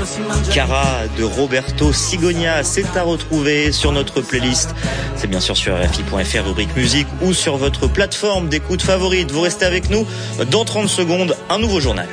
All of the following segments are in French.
Cara de Roberto Sigonia, c'est à retrouver sur notre playlist. C'est bien sûr sur RFI.fr, rubrique musique, ou sur votre plateforme d'écoute favorite. Vous restez avec nous. Dans 30 secondes, un nouveau journal.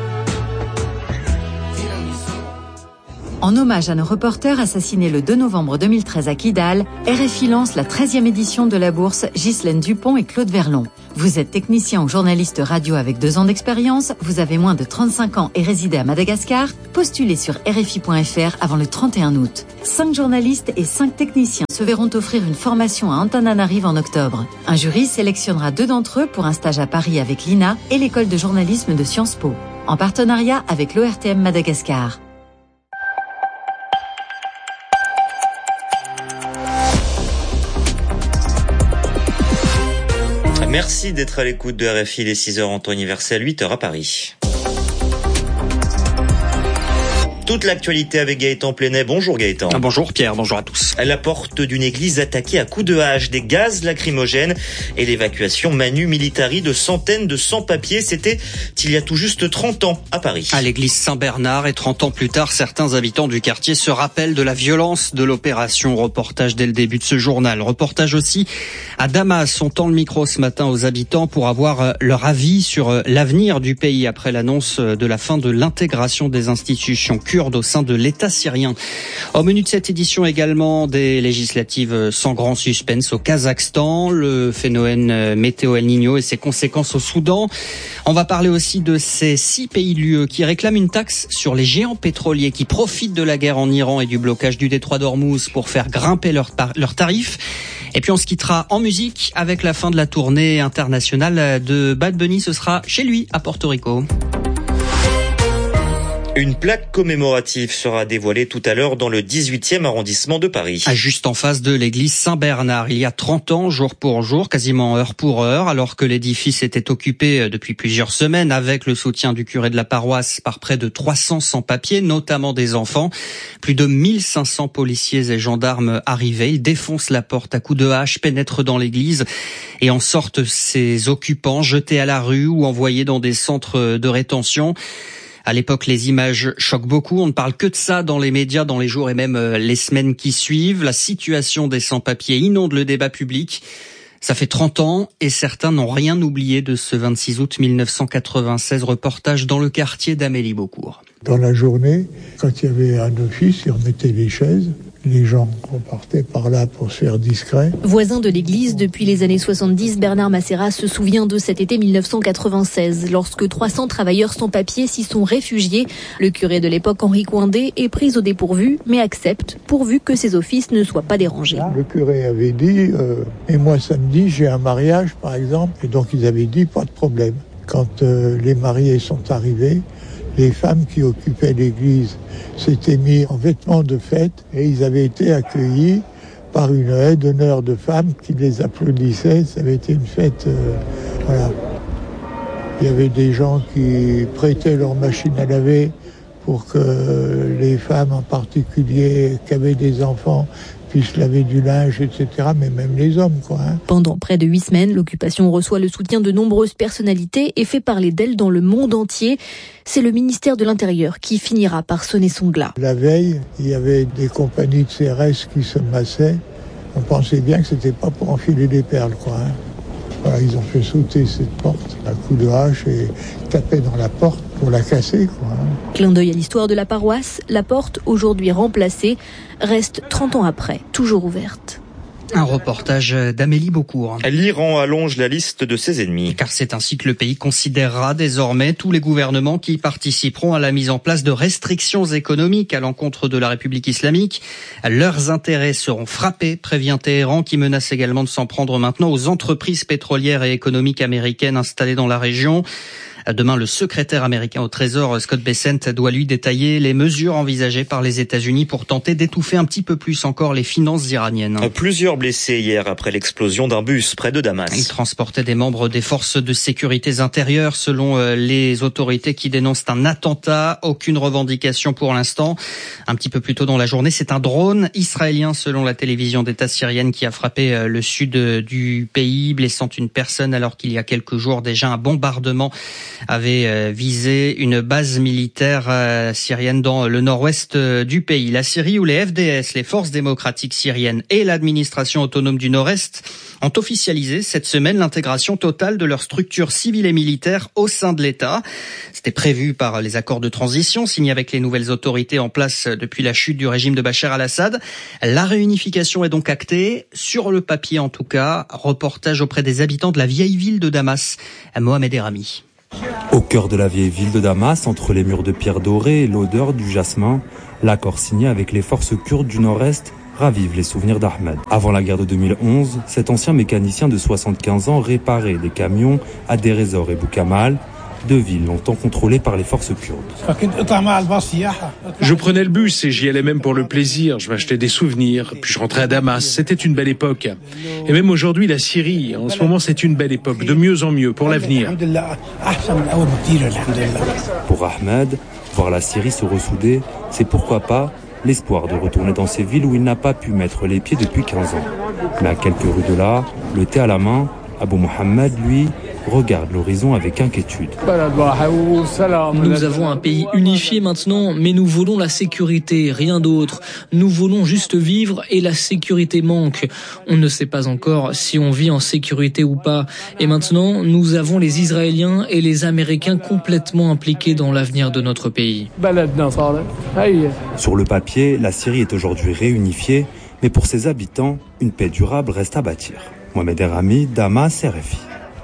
En hommage à nos reporters assassinés le 2 novembre 2013 à Kidal, RFI lance la 13e édition de la bourse Ghislaine Dupont et Claude Verlon. Vous êtes technicien ou journaliste radio avec 2 ans d'expérience, vous avez moins de 35 ans et résidez à Madagascar, postulez sur RFI.fr avant le 31 août. 5 journalistes et 5 techniciens se verront offrir une formation à Antananarive en octobre. Un jury sélectionnera 2 d'entre eux pour un stage à Paris avec l'INA et l'école de journalisme de Sciences Po, en partenariat avec l'ORTM Madagascar. Merci d'être à l'écoute de RFI, les 6h en temps universel, 8h à Paris. Toute l'actualité avec Gaëtan Plenet. Bonjour Gaëtan. Bonjour Pierre, bonjour à tous. À la porte d'une église attaquée à coups de hache, des gaz lacrymogènes et l'évacuation manu militari de centaines de sans-papiers. C'était il y a tout juste 30 ans à Paris. À l'église Saint-Bernard, et 30 ans plus tard, certains habitants du quartier se rappellent de la violence de l'opération. Reportage dès le début de ce journal. Reportage aussi à Damas. On tend le micro ce matin aux habitants pour avoir leur avis sur l'avenir du pays après l'annonce de la fin de l'intégration des institutions kurdes au sein de l'État syrien. Au menu de cette édition également, des législatives sans grand suspense au Kazakhstan, le phénomène météo El Niño et ses conséquences au Soudan. On va parler aussi de ces 6 pays de l'UE qui réclament une taxe sur les géants pétroliers qui profitent de la guerre en Iran et du blocage du détroit d'Ormuz pour faire grimper leurs tarifs. Et puis on se quittera en musique avec la fin de la tournée internationale de Bad Bunny. Ce sera chez lui à Porto Rico. Une plaque commémorative sera dévoilée tout à l'heure dans le 18e arrondissement de Paris. Juste en face de l'église Saint-Bernard, il y a 30 ans, jour pour jour, quasiment heure pour heure, alors que l'édifice était occupé depuis plusieurs semaines avec le soutien du curé de la paroisse par près de 300 sans-papiers, notamment des enfants. Plus de 1500 policiers et gendarmes arrivés. Ils défoncent la porte à coups de hache, pénètrent dans l'église et en sortent ces occupants jetés à la rue ou envoyés dans des centres de rétention. À l'époque, les images choquent beaucoup. On ne parle que de ça dans les médias, dans les jours et même les semaines qui suivent. La situation des sans-papiers inonde le débat public. Ça fait 30 ans et certains n'ont rien oublié de ce 26 août 1996. Reportage dans le quartier d'Amélie Beaucourt. Dans la journée, quand il y avait un office, ils remettaient les chaises. Les gens repartaient par là pour se faire discret. Voisin de l'église depuis les années 70, Bernard Macera se souvient de cet été 1996, lorsque 300 travailleurs sans papier s'y sont réfugiés. Le curé de l'époque, Henri Coindé, est pris au dépourvu, mais accepte, pourvu que ses offices ne soient pas dérangés. Le curé avait dit, et moi samedi, j'ai un mariage par exemple, et donc ils avaient dit, pas de problème. Quand les mariés sont arrivés, les femmes qui occupaient l'église s'étaient mis en vêtements de fête et ils avaient été accueillis par une haie d'honneur de femmes qui les applaudissaient. Ça avait été une fête, voilà. Il y avait des gens qui prêtaient leur machine à laver pour que les femmes en particulier qui avaient des enfants puissent laver du linge, etc., mais même les hommes, quoi. Pendant près de 8 semaines, l'occupation reçoit le soutien de nombreuses personnalités et fait parler d'elle dans le monde entier. C'est le ministère de l'Intérieur qui finira par sonner son glas. La veille, il y avait des compagnies de CRS qui se massaient. On pensait bien que c'était pas pour enfiler des perles, quoi. Voilà, ils ont fait sauter cette porte à coups de hache et tapaient dans la porte pour la casser, quoi. Clin d'œil à l'histoire de la paroisse, la porte, aujourd'hui remplacée, reste 30 ans après, toujours ouverte. Un reportage d'Amélie Beaucourt. L'Iran allonge la liste de ses ennemis. Car c'est ainsi que le pays considérera désormais tous les gouvernements qui participeront à la mise en place de restrictions économiques à l'encontre de la République islamique. Leurs intérêts seront frappés, prévient Téhéran, qui menace également de s'en prendre maintenant aux entreprises pétrolières et économiques américaines installées dans la région. Demain, le secrétaire américain au Trésor, Scott Bessent, doit lui détailler les mesures envisagées par les États-Unis pour tenter d'étouffer un petit peu plus encore les finances iraniennes. Plusieurs blessés hier après l'explosion d'un bus près de Damas. Il transportait des membres des forces de sécurité intérieures selon les autorités qui dénoncent un attentat. Aucune revendication pour l'instant. Un petit peu plus tôt dans la journée, c'est un drone israélien selon la télévision d'État syrienne qui a frappé le sud du pays, blessant une personne alors qu'il y a quelques jours déjà un bombardement avait visé une base militaire syrienne dans le nord-ouest du pays. La Syrie où les FDS, les forces démocratiques syriennes et l'administration autonome du nord-est ont officialisé cette semaine l'intégration totale de leurs structures civiles et militaires au sein de l'État. C'était prévu par les accords de transition signés avec les nouvelles autorités en place depuis la chute du régime de Bachar al-Assad. La réunification est donc actée, sur le papier en tout cas. Reportage auprès des habitants de la vieille ville de Damas, à Mohamed Erami. Au cœur de la vieille ville de Damas, entre les murs de pierre dorée et l'odeur du jasmin, l'accord signé avec les forces kurdes du nord-est ravive les souvenirs d'Ahmed. Avant la guerre de 2011, cet ancien mécanicien de 75 ans réparait des camions à Deir ez-Zor et Boukamal, deux villes longtemps contrôlées par les forces kurdes. Je prenais le bus et j'y allais même pour le plaisir. Je m'achetais des souvenirs, puis je rentrais à Damas. C'était une belle époque. Et même aujourd'hui, la Syrie, en ce moment, c'est une belle époque, de mieux en mieux pour l'avenir. Pour Ahmed, voir la Syrie se ressouder, c'est pourquoi pas l'espoir de retourner dans ces villes où il n'a pas pu mettre les pieds depuis 15 ans. Mais à quelques rues de là, le thé à la main, Abou Mohamed, lui, regarde l'horizon avec inquiétude. Nous avons un pays unifié maintenant, mais nous voulons la sécurité, rien d'autre. Nous voulons juste vivre et la sécurité manque. On ne sait pas encore si on vit en sécurité ou pas. Et maintenant, nous avons les Israéliens et les Américains complètement impliqués dans l'avenir de notre pays. Sur le papier, la Syrie est aujourd'hui réunifiée, mais pour ses habitants, une paix durable reste à bâtir. Mohamed Erami, Damas, RFI.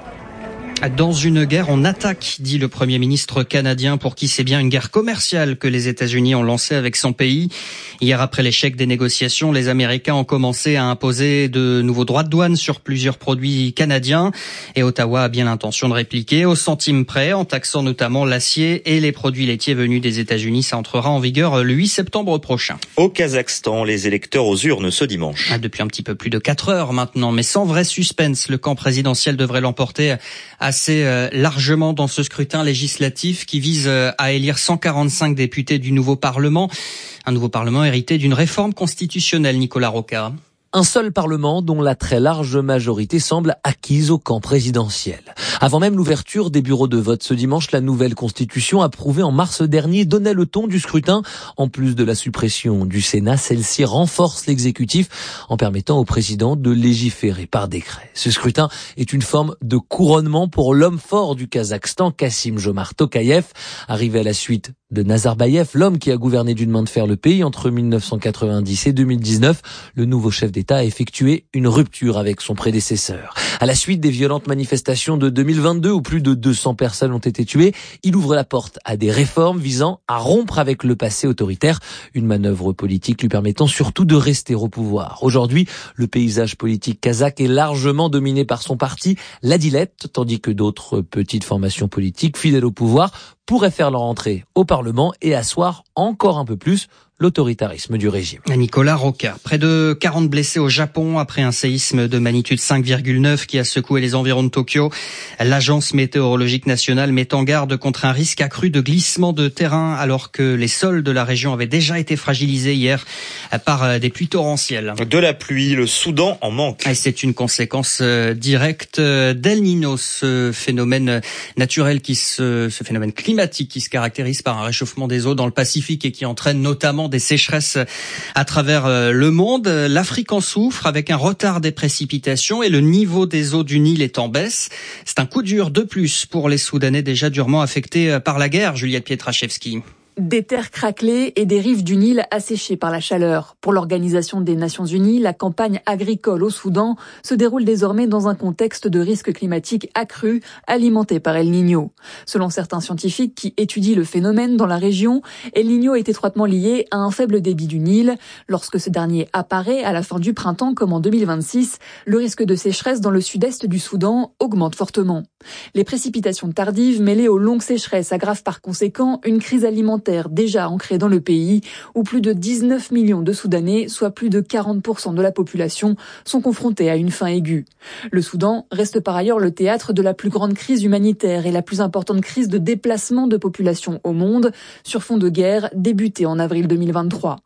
Dans une guerre, on attaque, dit le Premier ministre canadien, pour qui c'est bien une guerre commerciale que les États-Unis ont lancée avec son pays. Hier, après l'échec des négociations, les Américains ont commencé à imposer de nouveaux droits de douane sur plusieurs produits canadiens. Et Ottawa a bien l'intention de répliquer au centime près, en taxant notamment l'acier et les produits laitiers venus des États-Unis. Ça entrera en vigueur le 8 septembre prochain. Au Kazakhstan, les électeurs aux urnes ce dimanche. Depuis un petit peu plus de 4 heures maintenant, mais sans vrai suspense, le camp présidentiel devrait l'emporter assez largement dans ce scrutin législatif qui vise à élire 145 députés du nouveau Parlement. Un nouveau Parlement hérité d'une réforme constitutionnelle, Nicolas Rocca. Un seul Parlement dont la très large majorité semble acquise au camp présidentiel. Avant même l'ouverture des bureaux de vote ce dimanche, la nouvelle constitution approuvée en mars dernier donnait le ton du scrutin. En plus de la suppression du Sénat, celle-ci renforce l'exécutif en permettant au président de légiférer par décret. Ce scrutin est une forme de couronnement pour l'homme fort du Kazakhstan, Kassym-Jomart Tokayev, arrivé à la suite de Nazarbayev, l'homme qui a gouverné d'une main de fer le pays entre 1990 et 2019. Le nouveau chef d'État a effectué une rupture avec son prédécesseur. À la suite des violentes manifestations de 2022 où plus de 200 personnes ont été tuées, il ouvre la porte à des réformes visant à rompre avec le passé autoritaire. Une manœuvre politique lui permettant surtout de rester au pouvoir. Aujourd'hui, le paysage politique kazakh est largement dominé par son parti, l'Adilet, tandis que d'autres petites formations politiques fidèles au pouvoir pourraient faire leur entrée au Parlement et asseoir encore un peu plus l'autoritarisme du régime. Nicolas Rocca. Près de 40 blessés au Japon après un séisme de magnitude 5,9 qui a secoué les environs de Tokyo. L'agence météorologique nationale met en garde contre un risque accru de glissement de terrain alors que les sols de la région avaient déjà été fragilisés hier par des pluies torrentielles. De la pluie, le Soudan en manque. Et c'est une conséquence directe d'El Niño, ce phénomène naturel ce phénomène climatique qui se caractérise par un réchauffement des eaux dans le Pacifique et qui entraîne notamment des sécheresses à travers le monde. L'Afrique en souffre avec un retard des précipitations et le niveau des eaux du Nil est en baisse. C'est un coup dur de plus pour les Soudanais déjà durement affectés par la guerre. Juliette Pietraszewski. Des terres craquelées et des rives du Nil asséchées par la chaleur. Pour l'Organisation des Nations Unies, la campagne agricole au Soudan se déroule désormais dans un contexte de risque climatique accru, alimenté par El Niño. Selon certains scientifiques qui étudient le phénomène dans la région, El Niño est étroitement lié à un faible débit du Nil. Lorsque ce dernier apparaît à la fin du printemps comme en 2026, le risque de sécheresse dans le sud-est du Soudan augmente fortement. Les précipitations tardives mêlées aux longues sécheresses aggravent par conséquent une crise alimentaire déjà ancrée dans le pays, où plus de 19 millions de Soudanais, soit plus de 40% de la population, sont confrontés à une faim aiguë. Le Soudan reste par ailleurs le théâtre de la plus grande crise humanitaire et la plus importante crise de déplacement de population au monde, sur fond de guerre débutée en avril 2023.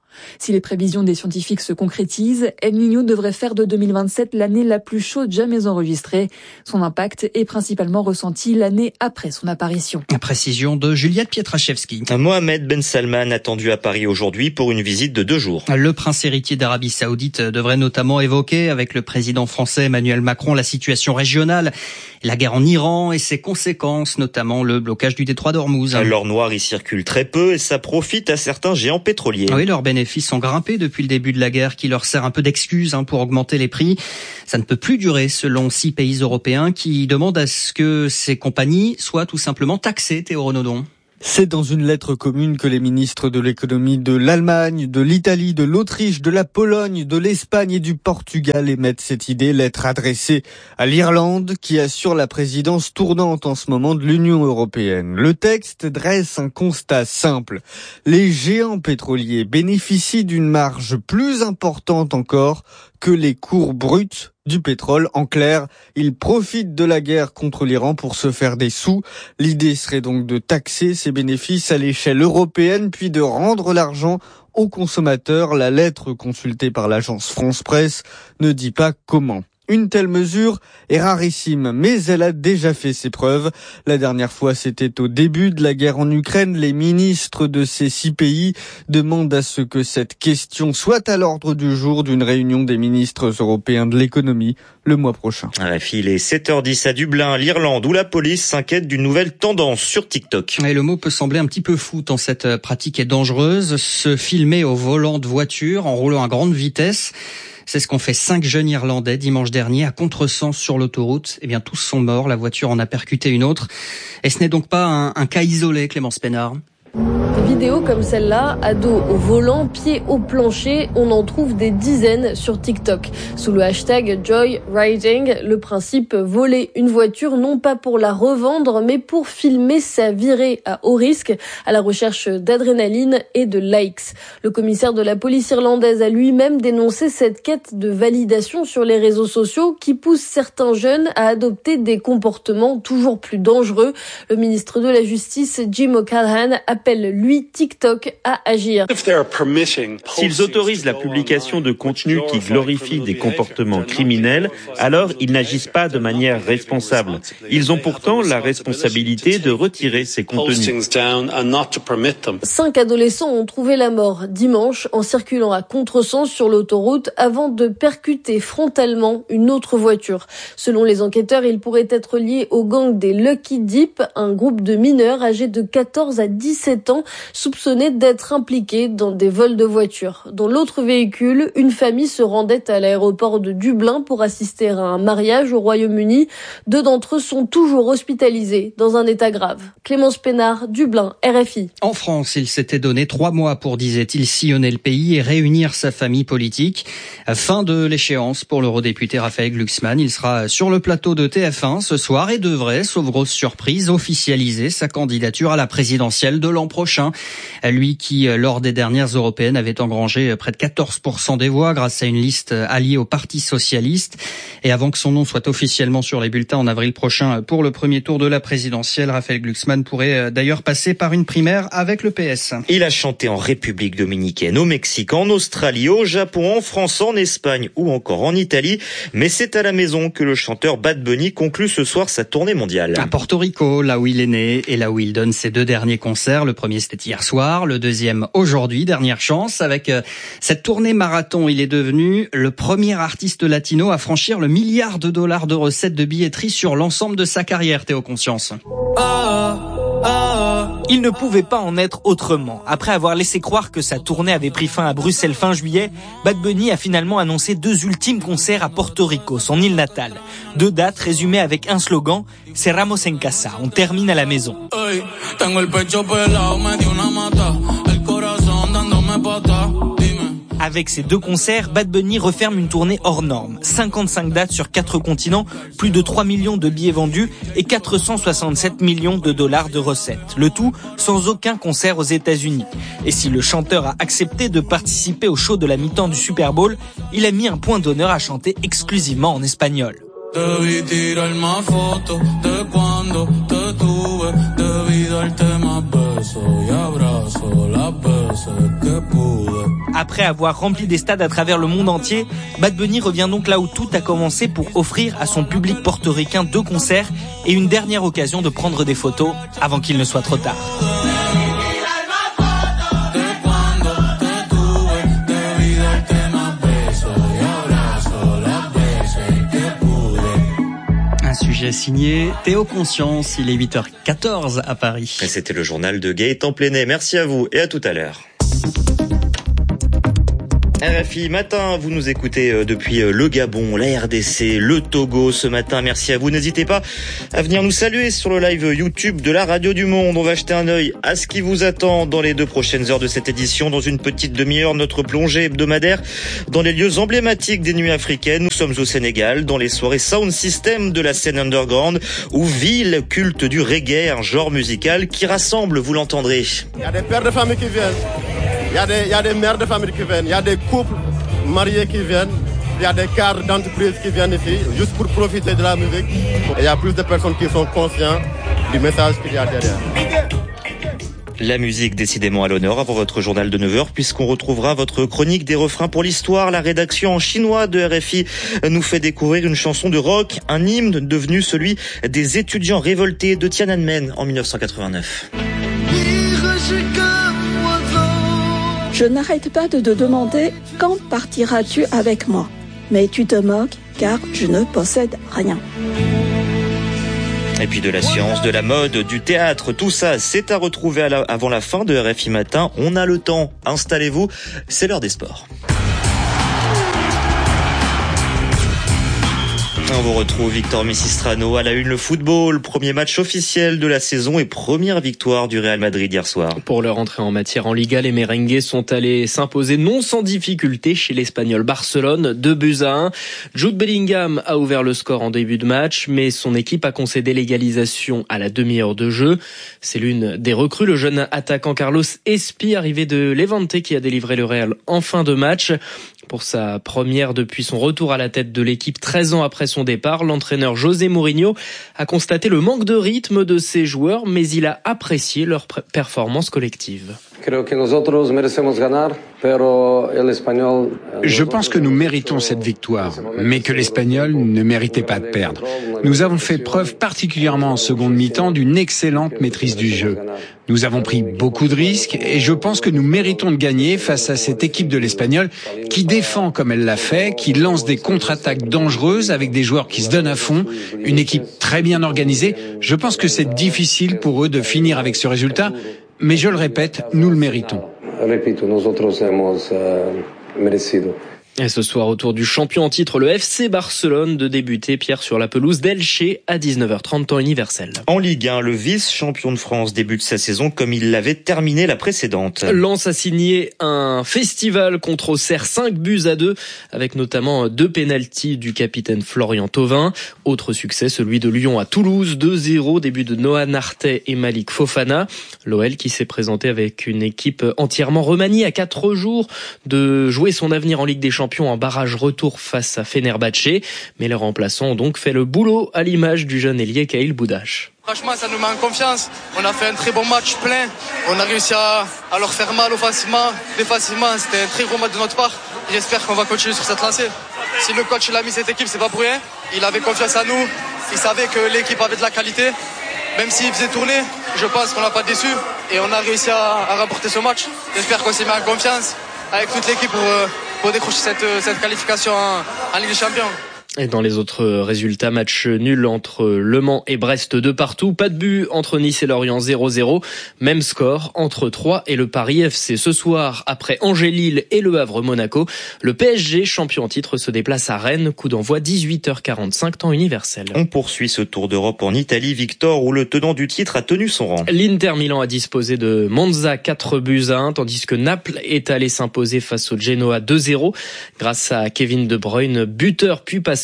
Si les prévisions des scientifiques se concrétisent, El Niño devrait faire de 2027 l'année la plus chaude jamais enregistrée. Son impact est principalement ressenti l'année après son apparition. Précision de Juliette Pietraszewski. Mohamed Ben Salman attendu à Paris aujourd'hui pour une visite de 2 jours. Le prince héritier d'Arabie Saoudite devrait notamment évoquer avec le président français Emmanuel Macron la situation régionale, la guerre en Iran et ses conséquences, notamment le blocage du détroit d'Ormuz. L'or noir y circule très peu et ça profite à certains géants pétroliers. Oui, leurs bénéfices ont grimpé depuis le début de la guerre qui leur sert un peu d'excuse pour augmenter les prix. Ça ne peut plus durer selon 6 pays européens qui demandent à ce que ces compagnies soient tout simplement taxées, Théo Renaudon. C'est dans une lettre commune que les ministres de l'économie de l'Allemagne, de l'Italie, de l'Autriche, de la Pologne, de l'Espagne et du Portugal émettent cette idée. Lettre adressée à l'Irlande qui assure la présidence tournante en ce moment de l'Union européenne. Le texte dresse un constat simple. Les géants pétroliers bénéficient d'une marge plus importante encore que les cours bruts du pétrole. En clair, ils profitent de la guerre contre l'Iran pour se faire des sous. L'idée serait donc de taxer ces bénéfices à l'échelle européenne, puis de rendre l'argent aux consommateurs. La lettre consultée par l'agence France Presse ne dit pas comment. Une telle mesure est rarissime, mais elle a déjà fait ses preuves. La dernière fois, c'était au début de la guerre en Ukraine. Les ministres de ces 6 pays demandent à ce que cette question soit à l'ordre du jour d'une réunion des ministres européens de l'économie le mois prochain. RFI, il est 7h10 à Dublin, l'Irlande, où la police s'inquiète d'une nouvelle tendance sur TikTok. Et le mot peut sembler un petit peu fou tant cette pratique est dangereuse. Se filmer au volant de voiture en roulant à grande vitesse. C'est ce qu'ont fait 5 jeunes Irlandais dimanche dernier à contresens sur l'autoroute. Eh bien, tous sont morts. La voiture en a percuté une autre. Et ce n'est donc pas un cas isolé, Clémence Pénard. Des vidéos comme celle-là, à dos au volant, pieds au plancher, on en trouve des dizaines sur TikTok. Sous le hashtag Joy Riding, le principe voler une voiture non pas pour la revendre, mais pour filmer sa virée à haut risque, à la recherche d'adrénaline et de likes. Le commissaire de la police irlandaise a lui-même dénoncé cette quête de validation sur les réseaux sociaux qui pousse certains jeunes à adopter des comportements toujours plus dangereux. Le ministre de la Justice, Jim O'Callaghan, appelle lui TikTok à agir. S'ils autorisent la publication de contenus qui glorifient des comportements criminels, alors ils n'agissent pas de manière responsable. Ils ont pourtant la responsabilité de retirer ces contenus. 5 adolescents ont trouvé la mort dimanche en circulant à contresens sur l'autoroute avant de percuter frontalement une autre voiture. Selon les enquêteurs, ils pourraient être liés au gang des Lucky Dip, un groupe de mineurs âgés de 14 à 17 ans soupçonnés d'être impliqués dans des vols de voitures. Dans l'autre véhicule, une famille se rendait à l'aéroport de Dublin pour assister à un mariage au Royaume-Uni. 2 d'entre eux sont toujours hospitalisés dans un état grave. Clémence Pénard, Dublin, RFI. En France, il s'était donné 3 mois pour, disait-il, sillonner le pays et réunir sa famille politique. Fin de l'échéance pour l'eurodéputé Raphaël Glucksmann. Il sera sur le plateau de TF1 ce soir et devrait, sauf grosse surprise, officialiser sa candidature à la présidentielle de l'an prochain. Lui qui, lors des dernières européennes, avait engrangé près de 14% des voix grâce à une liste alliée au Parti socialiste. Et avant que son nom soit officiellement sur les bulletins en avril prochain pour le premier tour de la présidentielle, Raphaël Glucksmann pourrait d'ailleurs passer par une primaire avec le PS. Il a chanté en République dominicaine, au Mexique, en Australie, au Japon, en France, en Espagne ou encore en Italie. Mais c'est à la maison que le chanteur Bad Bunny conclut ce soir sa tournée mondiale. À Porto Rico, là où il est né et là où il donne ses 2 derniers concerts. Le premier, c'était hier soir. Le deuxième, aujourd'hui. Dernière chance. Avec cette tournée marathon, il est devenu le premier artiste latino à franchir le $1 milliard de recettes de billetterie sur l'ensemble de sa carrière, Théo Conscience. Il ne pouvait pas en être autrement. Après avoir laissé croire que sa tournée avait pris fin à Bruxelles fin juillet, Bad Bunny a finalement annoncé 2 ultimes concerts à Porto Rico, son île natale. 2 dates résumées avec un slogan, Cerramos en casa, on termine à la maison. Avec ces 2 concerts, Bad Bunny referme une tournée hors norme. 55 dates sur 4 continents, plus de 3 millions de billets vendus et 467 millions de dollars de recettes. Le tout sans aucun concert aux États-Unis. Et si le chanteur a accepté de participer au show de la mi-temps du Super Bowl, il a mis un point d'honneur à chanter exclusivement en espagnol. Après avoir rempli des stades à travers le monde entier, Bad Bunny revient donc là où tout a commencé pour offrir à son public portoricain 2 concerts et une dernière occasion de prendre des photos avant qu'il ne soit trop tard. Un sujet signé Théo Conscience, il est 8h14 à Paris. Et c'était le journal de Gaëtan Plénet. Merci à vous et à tout à l'heure. RFI Matin, vous nous écoutez depuis le Gabon, la RDC, le Togo ce matin. Merci à vous. N'hésitez pas à venir nous saluer sur le live YouTube de la Radio du Monde. On va jeter un œil à ce qui vous attend dans les 2 prochaines heures de cette édition. Dans une petite demi-heure, notre plongée hebdomadaire dans les lieux emblématiques des nuits africaines. Nous sommes au Sénégal, dans les soirées Sound System de la scène underground, ou ville culte du reggae, un genre musical qui rassemble, vous l'entendrez. Il y a des pères de famille qui viennent. Il y a des mères de famille qui viennent, il y a des couples mariés qui viennent, il y a des cadres d'entreprise qui viennent ici juste pour profiter de la musique. Et il y a plus de personnes qui sont conscientes du message qu'il y a derrière. La musique décidément à l'honneur avant votre journal de 9h, puisqu'on retrouvera votre chronique des refrains pour l'histoire. La rédaction en chinois de RFI nous fait découvrir une chanson de rock, un hymne devenu celui des étudiants révoltés de Tiananmen en 1989. Je n'arrête pas de te demander quand partiras-tu avec moi. Mais tu te moques car je ne possède rien. Et puis de la science, de la mode, du théâtre, tout ça, c'est à retrouver avant la fin de RFI Matin. On a le temps, installez-vous, c'est l'heure des sports. On vous retrouve Victor Misistrano à la une, le football, premier match officiel de la saison et première victoire du Real Madrid hier soir. Pour leur entrée en matière en Liga, les merengues sont allés s'imposer non sans difficulté chez l'Espagnol Barcelone, 2-1. Jude Bellingham a ouvert le score en début de match, mais son équipe a concédé l'égalisation à la demi-heure de jeu. C'est l'une des recrues, le jeune attaquant Carlos Espi, arrivé de Levante, qui a délivré le Real en fin de match. Pour sa première depuis son retour à la tête de l'équipe 13 ans après son départ, l'entraîneur José Mourinho a constaté le manque de rythme de ses joueurs, mais il a apprécié leur performance collective. Je pense que nous méritons cette victoire, mais que l'Espagnol ne méritait pas de perdre. Nous avons fait preuve, particulièrement en seconde mi-temps, d'une excellente maîtrise du jeu. Nous avons pris beaucoup de risques et je pense que nous méritons de gagner face à cette équipe de l'Espagnol qui défend comme elle l'a fait, qui lance des contre-attaques dangereuses avec des joueurs qui se donnent à fond, une équipe très bien organisée. Je pense que c'est difficile pour eux de finir avec ce résultat, mais je le répète, nous le méritons. Et ce soir, autour du champion en titre, le FC Barcelone, de débuter, Pierre, sur la pelouse d'Elche à 19h30, temps universel. En Ligue 1, le vice-champion de France débute sa saison comme il l'avait terminé la précédente. Lens a signé un festival contre Auxerre, 5-2, avec notamment 2 pénaltys du capitaine Florian Thauvin. Autre succès, celui de Lyon à Toulouse, 2-0, début de Noah Nartet et Malik Fofana. L'OL qui s'est présenté avec une équipe entièrement remaniée à 4 jours de jouer son avenir en Ligue des Champions en barrage retour face à Fenerbahçe, mais les remplaçants ont donc fait le boulot à l'image du jeune ailier Kaïl Boudache. Franchement, ça nous met en confiance. On a fait un très bon match plein. On a réussi à leur faire mal offensivement, défensivement. C'était un très gros match de notre part. J'espère qu'on va continuer sur cette lancée. Si le coach a mis cette équipe, c'est pas pour rien. Il avait confiance en nous. Il savait que l'équipe avait de la qualité. Même s'il faisait tourner, je pense qu'on n'a pas déçu. Et on a réussi à remporter ce match. J'espère qu'on s'est mis en confiance avec toute l'équipe pour décrocher cette qualification en Ligue des Champions. Et dans les autres résultats, match nul entre Le Mans et Brest 2-2. Pas de but entre Nice et Lorient 0-0. Même score entre Troyes et le Paris FC. Ce soir, après Angers-Lille et Le Havre-Monaco, le PSG, champion en titre, se déplace à Rennes. Coup d'envoi 18h45, temps universel. On poursuit ce tour d'Europe en Italie, Victor, où le tenant du titre a tenu son rang. L'Inter Milan a disposé de Monza 4-1, tandis que Naples est allé s'imposer face au Genoa 2-0. Grâce à Kevin De Bruyne, buteur puis passeur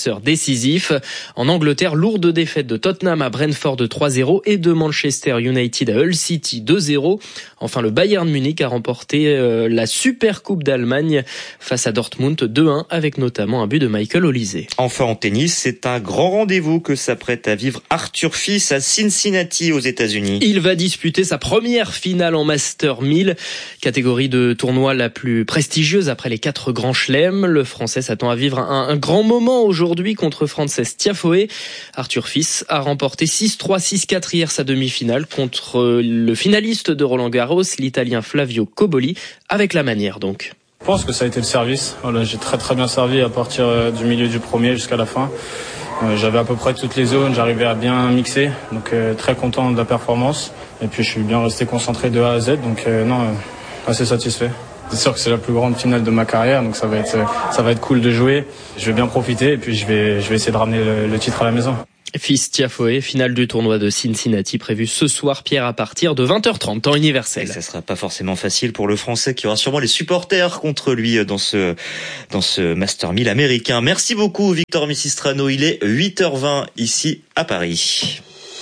passeur décisif. En Angleterre, lourde défaite de Tottenham à Brentford 3-0 et de Manchester United à Hull City 2-0. Enfin, le Bayern Munich a remporté la Super Coupe d'Allemagne face à Dortmund 2-1 avec notamment un but de Michael Olise. Enfin en tennis, c'est un grand rendez-vous que s'apprête à vivre Arthur Fils à Cincinnati aux États-Unis. Il va disputer sa première finale en Master 1000, catégorie de tournoi la plus prestigieuse après les 4 grands chelems. Le Français s'attend à vivre un grand moment aujourd'hui contre Frances Tiafoe. Arthur Fils a remporté 6-3, 6-4 hier sa demi-finale contre le finaliste de Roland-Garros, l'Italien Flavio Cobolli, avec la manière donc. Je pense que ça a été le service. Voilà, j'ai très bien servi à partir du milieu du premier jusqu'à la fin. J'avais à peu près toutes les zones, j'arrivais à bien mixer, donc très content de la performance. Et puis je suis bien resté concentré de A à Z, donc assez satisfait. C'est sûr que c'est la plus grande finale de ma carrière, donc ça va être cool de jouer. Je vais bien profiter et puis je vais essayer de ramener le titre à la maison. Fils Tiafoe, finale du tournoi de Cincinnati prévue ce soir, Pierre, à partir de 20h30, temps universel. Et ça sera pas forcément facile pour le Français qui aura sûrement les supporters contre lui dans ce Master 1000 américain. Merci beaucoup Victor Misistrano, il est 8h20 ici à Paris.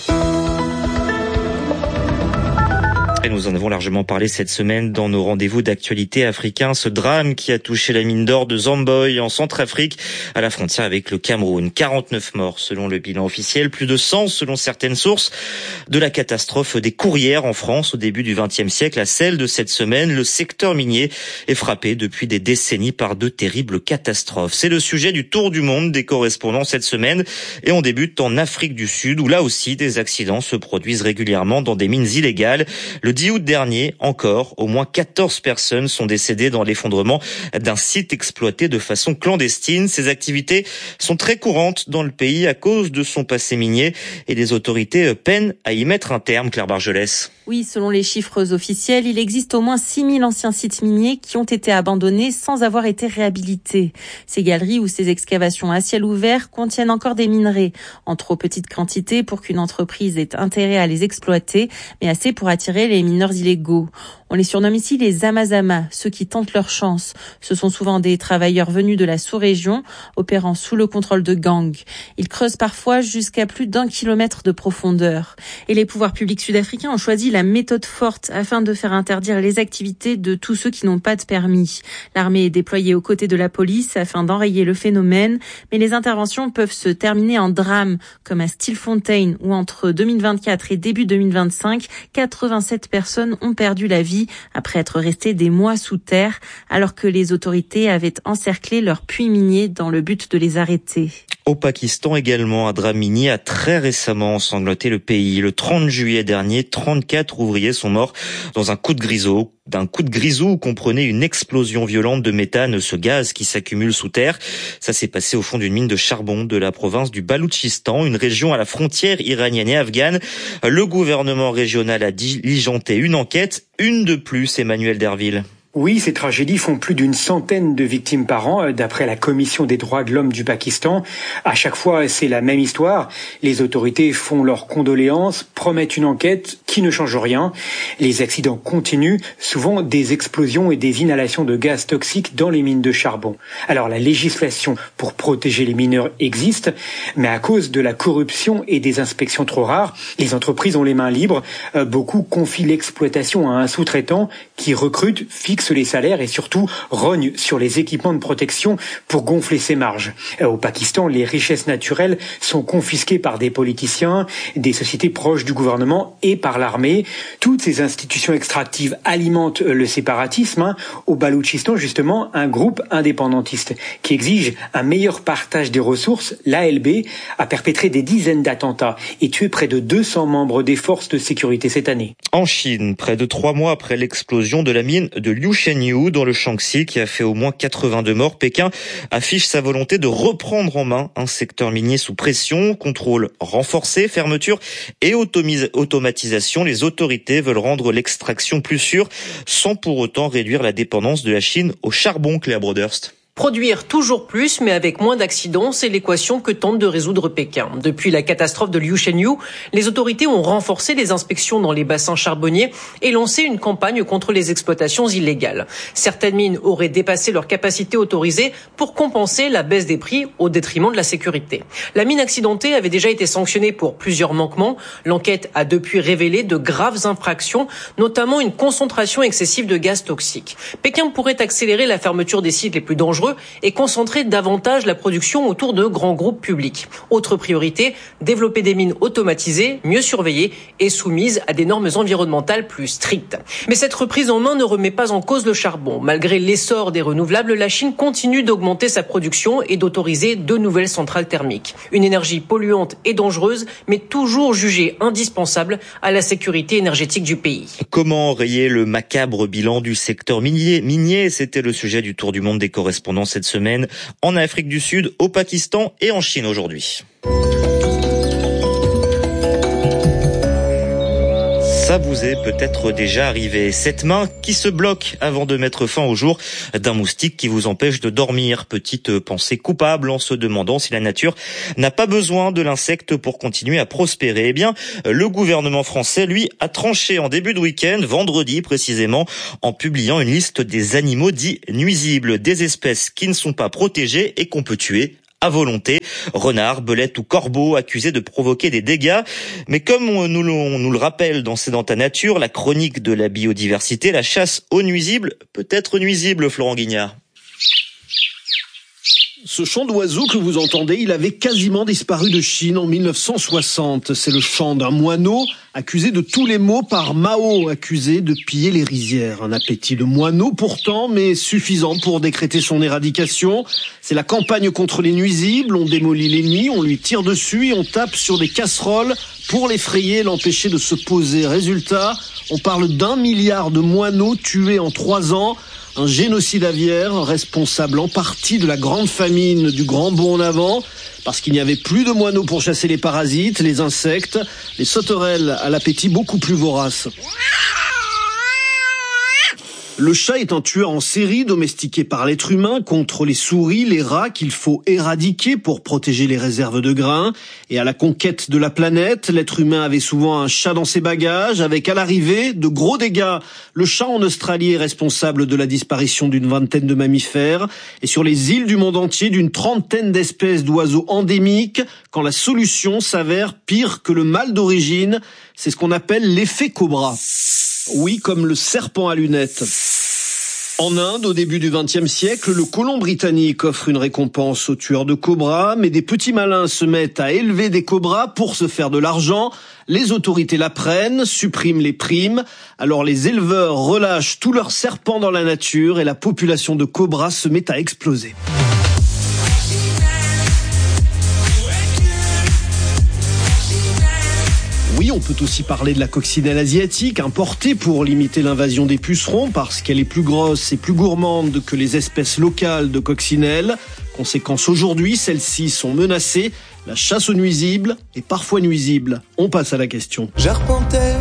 Et nous en avons largement parlé cette semaine dans nos rendez-vous d'actualité africains. Ce drame qui a touché la mine d'or de Zamboy en Centrafrique, à la frontière avec le Cameroun. 49 morts selon le bilan officiel, plus de 100 selon certaines sources. De la catastrophe des courrières en France au début du XXe siècle à celle de cette semaine, le secteur minier est frappé depuis des décennies par de terribles catastrophes. C'est le sujet du tour du monde des correspondants cette semaine. Et on débute en Afrique du Sud où là aussi des accidents se produisent régulièrement dans des mines illégales. Le 10 août dernier, encore, au moins 14 personnes sont décédées dans l'effondrement d'un site exploité de façon clandestine. Ces activités sont très courantes dans le pays à cause de son passé minier et les autorités peinent à y mettre un terme, Claire Bargelès. Oui, selon les chiffres officiels, il existe au moins 6000 anciens sites miniers qui ont été abandonnés sans avoir été réhabilités. Ces galeries ou ces excavations à ciel ouvert contiennent encore des minerais, en trop petite quantité pour qu'une entreprise ait intérêt à les exploiter, mais assez pour attirer les mineurs illégaux. On les surnomme ici les Amazama, ceux qui tentent leur chance. Ce sont souvent des travailleurs venus de la sous-région, opérant sous le contrôle de gangs. Ils creusent parfois jusqu'à plus d'1 kilomètre de profondeur. Et les pouvoirs publics sud-africains ont choisi la méthode forte afin de faire interdire les activités de tous ceux qui n'ont pas de permis. L'armée est déployée aux côtés de la police afin d'enrayer le phénomène, mais les interventions peuvent se terminer en drame, comme à Stilfontein, où entre 2024 et début 2025, 87 personnes ont perdu la vie après être restées des mois sous terre, alors que les autorités avaient encerclé leurs puits miniers dans le but de les arrêter. Au Pakistan également, un drame minier a très récemment ensanglanté le pays. Le 30 juillet dernier, 34 ouvriers sont morts dans un coup de grisou. D'un coup de grisou comprenait une explosion violente de méthane, ce gaz qui s'accumule sous terre. Ça s'est passé au fond d'une mine de charbon de la province du Baloutchistan, une région à la frontière iranienne et afghane. Le gouvernement régional a diligenté une enquête, une de plus, Emmanuel Derville. Oui, ces tragédies font plus d'une centaine de victimes par an, d'après la Commission des droits de l'homme du Pakistan. À chaque fois, c'est la même histoire. Les autorités font leurs condoléances, promettent une enquête qui ne change rien. Les accidents continuent, souvent des explosions et des inhalations de gaz toxiques dans les mines de charbon. Alors la législation pour protéger les mineurs existe, mais à cause de la corruption et des inspections trop rares, les entreprises ont les mains libres. Beaucoup confient l'exploitation à un sous-traitant qui recrute, fixe les salaires et surtout rogne sur les équipements de protection pour gonfler ses marges. Au Pakistan, les richesses naturelles sont confisquées par des politiciens, des sociétés proches du gouvernement et par l'armée. Toutes ces institutions extractives alimentent le séparatisme. Au Baloutchistan, justement, un groupe indépendantiste qui exige un meilleur partage des ressources, l'ALB, a perpétré des dizaines d'attentats et tué près de 200 membres des forces de sécurité cette année. En Chine, près de 3 mois après l'explosion de la mine de Liushenyu dans le Shaanxi qui a fait au moins 82 morts, Pékin affiche sa volonté de reprendre en main un secteur minier sous pression, contrôle renforcé, fermeture et automatisation. Les autorités veulent rendre l'extraction plus sûre sans pour autant réduire la dépendance de la Chine au charbon, Claire Broderst. Produire toujours plus, mais avec moins d'accidents, c'est l'équation que tente de résoudre Pékin. Depuis la catastrophe de Liu Shenyu, les autorités ont renforcé les inspections dans les bassins charbonniers et lancé une campagne contre les exploitations illégales. Certaines mines auraient dépassé leur capacité autorisée pour compenser la baisse des prix au détriment de la sécurité. La mine accidentée avait déjà été sanctionnée pour plusieurs manquements. L'enquête a depuis révélé de graves infractions, notamment une concentration excessive de gaz toxiques. Pékin pourrait accélérer la fermeture des sites les plus dangereux et concentrer davantage la production autour de grands groupes publics. Autre priorité, développer des mines automatisées, mieux surveillées et soumises à des normes environnementales plus strictes. Mais cette reprise en main ne remet pas en cause le charbon. Malgré l'essor des renouvelables, la Chine continue d'augmenter sa production et d'autoriser 2 nouvelles centrales thermiques. Une énergie polluante et dangereuse, mais toujours jugée indispensable à la sécurité énergétique du pays. Comment enrayer le macabre bilan du secteur minier? C'était le sujet du Tour du monde des correspondants cette semaine en Afrique du Sud, au Pakistan et en Chine aujourd'hui. Ça vous est peut-être déjà arrivé. Cette main qui se bloque avant de mettre fin au jour d'un moustique qui vous empêche de dormir. Petite pensée coupable en se demandant si la nature n'a pas besoin de l'insecte pour continuer à prospérer. Eh bien, le gouvernement français, lui, a tranché en début de week-end, vendredi précisément, en publiant une liste des animaux dits nuisibles, des espèces qui ne sont pas protégées et qu'on peut tuer à volonté. Renards, belettes ou corbeaux accusés de provoquer des dégâts. Mais comme on nous le rappelle dans C'est dans ta nature, la chronique de la biodiversité, la chasse aux nuisibles peut être nuisible, Florent Guignard. Ce chant d'oiseau que vous entendez, il avait quasiment disparu de Chine en 1960. C'est le chant d'un moineau accusé de tous les maux par Mao, accusé de piller les rizières. Un appétit de moineau pourtant, mais suffisant pour décréter son éradication. C'est la campagne contre les nuisibles. On démolit les nids, on lui tire dessus et on tape sur des casseroles pour l'effrayer, l'empêcher de se poser. Résultat, on parle d'1 milliard de moineaux tués en 3 ans. Un génocide aviaire responsable en partie de la grande famine du Grand Bond en avant, parce qu'il n'y avait plus de moineaux pour chasser les parasites, les insectes, les sauterelles à l'appétit beaucoup plus vorace. Le chat est un tueur en série domestiqué par l'être humain contre les souris, les rats qu'il faut éradiquer pour protéger les réserves de grains. Et à la conquête de la planète, l'être humain avait souvent un chat dans ses bagages avec à l'arrivée de gros dégâts. Le chat en Australie est responsable de la disparition d'une 20aine de mammifères et sur les îles du monde entier d'une 30aine d'espèces d'oiseaux endémiques quand la solution s'avère pire que le mal d'origine. C'est ce qu'on appelle l'effet cobra. Oui, comme le serpent à lunettes. En Inde, au début du XXe siècle, le colon britannique offre une récompense aux tueurs de cobras, mais des petits malins se mettent à élever des cobras pour se faire de l'argent. Les autorités la prennent, suppriment les primes. Alors les éleveurs relâchent tous leurs serpents dans la nature et la population de cobras se met à exploser. Oui, on peut aussi parler de la coccinelle asiatique, importée pour limiter l'invasion des pucerons parce qu'elle est plus grosse et plus gourmande que les espèces locales de coccinelle. Conséquence, aujourd'hui, celles-ci sont menacées. La chasse aux nuisibles est parfois nuisible. On passe à la question. J'arpentais